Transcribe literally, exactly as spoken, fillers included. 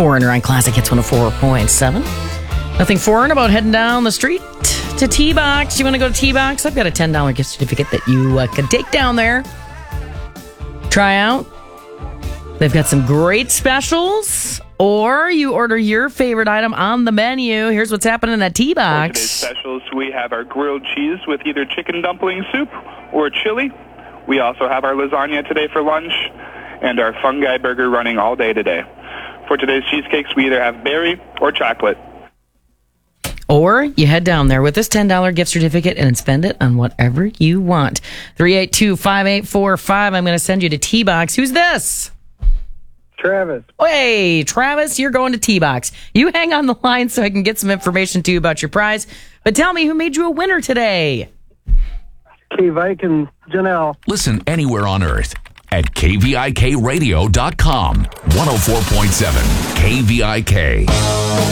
Foreigner on Classic Hits one oh four point seven. Nothing foreign about heading down the street to T-Box. You want to go to T-Box? I've got a ten dollars gift certificate that you uh, can take down there. Try out. They've got some great specials. Or you order your favorite item on the menu. Here's what's happening at T-Box. For today's specials, we have our grilled cheese with either chicken dumpling soup or chili. We also have our lasagna today for lunch and our fungi burger running all day today. For today's cheesecakes, we either have berry or chocolate. Or you head down there with this ten dollars gift certificate and spend it on whatever you want. three eight two, five eight four five. I'm going to send you to T-Box. Who's this? Travis. Hey, Travis, you're going to T-Box. You hang on the line so I can get some information to you about your prize. But tell me, who made you a winner today? K-Vike and Janelle. Listen anywhere on earth at K V I K radio dot com. one oh four point seven K V I K.